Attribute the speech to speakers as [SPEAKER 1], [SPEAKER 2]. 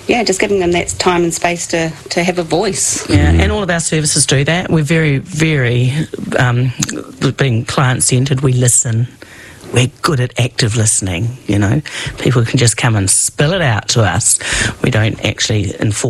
[SPEAKER 1] just giving them that time and space to have a voice.
[SPEAKER 2] Yeah, and all of our services do that. We're very, very, being client-centred, we listen. We're good at active listening, you know. People can just come and spill it out to us. We don't actually enforce